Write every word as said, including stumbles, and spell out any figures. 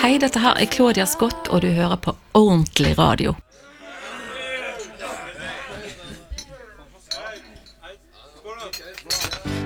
Hei, dette her er Claudia Scott, og du hører på Ordentlig Radio. Skål da!